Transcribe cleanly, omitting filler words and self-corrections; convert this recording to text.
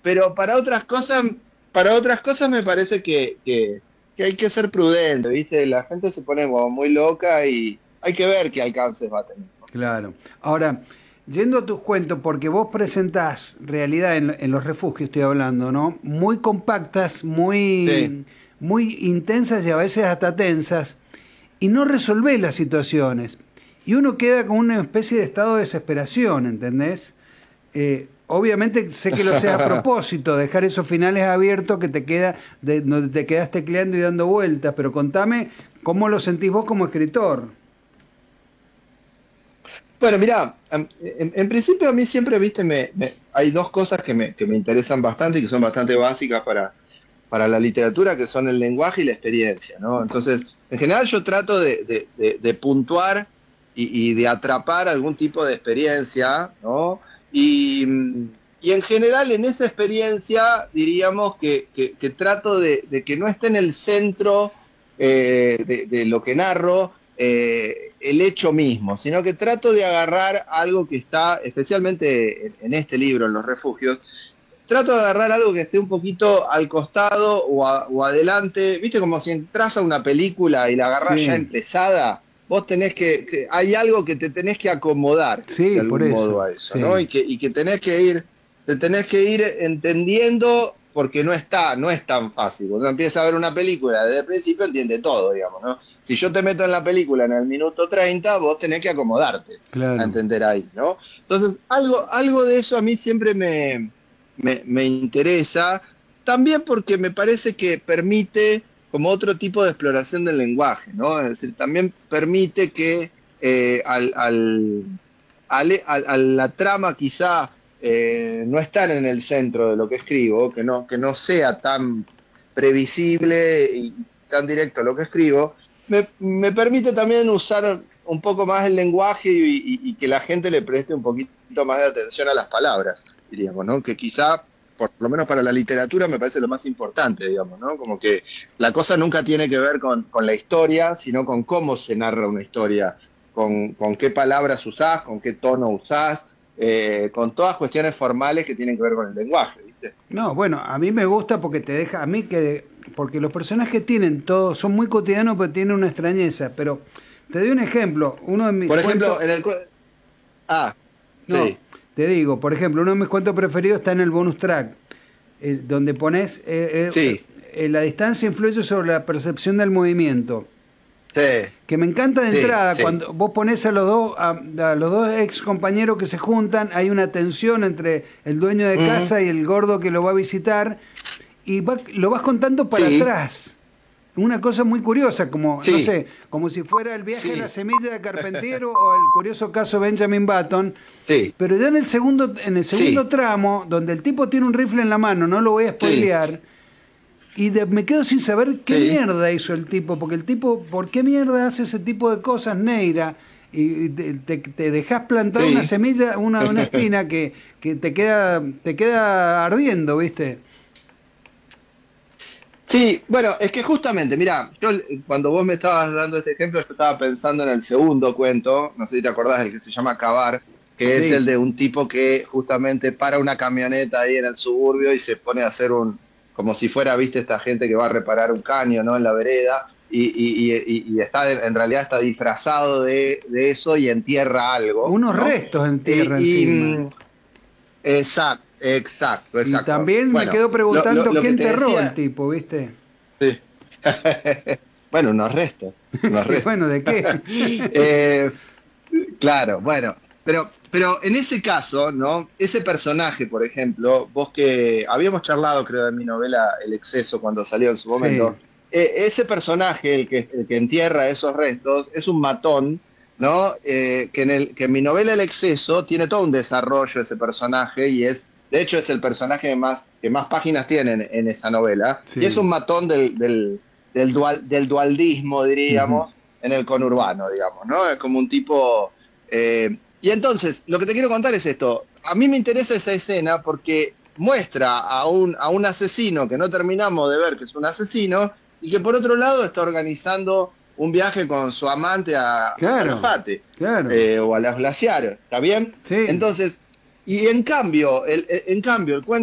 pero para otras cosas me parece que hay que ser prudente, ¿viste? La gente se pone como muy loca y hay que ver qué alcances va a tener. Claro. Ahora, yendo a tus cuentos, porque vos presentás realidad en los refugios, estoy hablando, ¿no? Muy compactas, Sí. muy intensas y a veces hasta tensas, y no resolvés las situaciones. Y uno queda con una especie de estado de desesperación, ¿entendés? Obviamente sé que lo sea a propósito, dejar esos finales abiertos que te queda, donde te quedas tecleando y dando vueltas, pero contame cómo lo sentís vos como escritor. Bueno, mirá, en principio a mí siempre, viste, hay dos cosas que me interesan bastante y que son bastante básicas para la literatura, que son el lenguaje y la experiencia, ¿no? Entonces, en general yo trato de puntuar y de atrapar algún tipo de experiencia, ¿no? Y, y en general en esa experiencia diríamos que trato de que no esté en el centro de lo que narro el hecho mismo, sino que trato de agarrar algo que está, especialmente en este libro, en Los Refugios, trato de agarrar algo que esté un poquito al costado o adelante, viste, como si entras a una película y la agarrás ya Sí, empezada, vos tenés hay algo que te tenés que acomodar de sí, por algún modo eso, a eso, ¿no? sí. Y que te tenés que ir entendiendo porque no es tan fácil. Cuando uno empieza a ver una película desde el principio entiende todo, digamos, ¿no? Si yo te meto en la película en el minuto 30 vos tenés que acomodarte a Claro. entender ahí, ¿no? Entonces, algo de eso a mí siempre me interesa, también porque me parece que permite como otro tipo de exploración del lenguaje, ¿no? Es decir, también permite que a la trama quizá no estar en el centro de lo que escribo, que no sea tan previsible y tan directo lo que escribo, me permite también usar un poco más el lenguaje y que la gente le preste un poquito más de atención a las palabras, diríamos, ¿no? Que quizá, por lo menos para la literatura, me parece lo más importante, digamos, ¿no? Como que la cosa nunca tiene que ver con la historia, sino con cómo se narra una historia, con qué palabras usás, con qué tono usás, con todas cuestiones formales que tienen que ver con el lenguaje, ¿viste? No, bueno, a mí me gusta porque te deja, a mí que, porque los personajes tienen todo, son muy cotidianos pero tienen una extrañeza, pero te doy un ejemplo, uno de mis Por cuentos, ejemplo, Ah, no, sí, te digo, por ejemplo, uno de mis cuentos preferidos está en el bonus track, donde pones sí, la distancia influye sobre la percepción del movimiento. sí, Que me encanta de sí, entrada, sí, cuando vos pones a los dos ex compañeros que se juntan, hay una tensión entre el dueño de mm, casa y el gordo que lo va a visitar, y lo vas contando para sí, atrás. Una cosa muy curiosa, como, no sí, sé, como si fuera el viaje de la sí, semilla de Carpentiero o el curioso caso Benjamin Button. sí, Pero ya en el segundo sí, tramo, donde el tipo tiene un rifle en la mano, no lo voy a sí, spoilear, me quedo sin saber qué sí, mierda hizo el tipo, porque el tipo, ¿por qué mierda hace ese tipo de cosas, Neira? Y te dejas plantar una sí. semilla, una espina que te queda ardiendo, ¿viste? Sí, bueno, es que justamente, mira, yo cuando vos me estabas dando este ejemplo, yo estaba pensando en el segundo cuento, no sé si te acordás, el que se llama Cavar, que es el Sí. de un tipo que justamente para una camioneta ahí en el suburbio y se pone a hacer como si fuera, viste, esta gente que va a reparar un caño, ¿no? En la vereda, y está, en realidad está disfrazado de eso y entierra algo, Unos ¿no? restos en tierra Y, encima. exacto, exacto, Y exacto. también me Bueno, quedo preguntando lo qué que te enterró el decía. tipo, ¿viste? Sí. Bueno, unos restos, unos Sí, restos. bueno, ¿de qué? Eh, claro, bueno, pero en ese caso, ¿no? Ese personaje, por ejemplo, vos que habíamos charlado, creo, de mi novela El Exceso cuando salió en su Sí. momento, ese personaje, el que entierra esos restos, es un matón, ¿no? Que en mi novela El Exceso tiene todo un desarrollo ese personaje y de hecho, es el personaje que más páginas tiene en esa novela, y es Sí. un matón del dualdismo, Ujú. diríamos, en el conurbano, digamos, ¿no? Es como un tipo. Y entonces, lo que te quiero contar es esto. A mí me interesa esa escena porque muestra a un asesino que no terminamos de ver que es un asesino y que por otro lado está organizando un viaje con su amante a Claro, Calafate claro. o a los glaciares, ¿está bien? Sí. Entonces, y en cambio, en cambio, el cuento